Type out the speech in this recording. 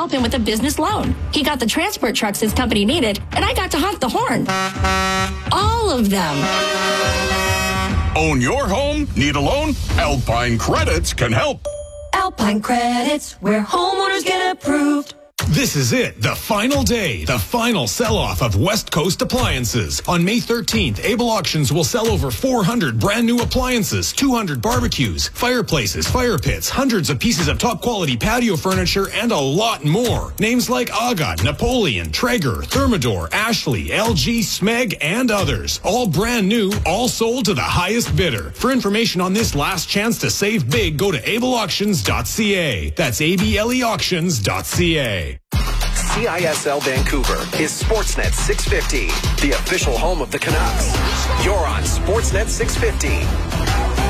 help him with a business loan. He got the transport trucks his company needed, and I got to honk the horn. All of them. Own your home? Need a loan? Alpine Credits can help. Alpine Credits, where homeowners get approved. This is it, the final day, the final sell-off of West Coast appliances. On May 13th, Able Auctions will sell over 400 brand new appliances, 200 barbecues, fireplaces, fire pits, hundreds of pieces of top-quality patio furniture, and a lot more. Names like Agat, Napoleon, Traeger, Thermador, Ashley, LG, Smeg, and others. All brand new, all sold to the highest bidder. For information on this last chance to save big, go to ableauctions.ca. That's ableauctions.ca. CISL Vancouver is Sportsnet 650, the official home of the Canucks. You're on Sportsnet 650.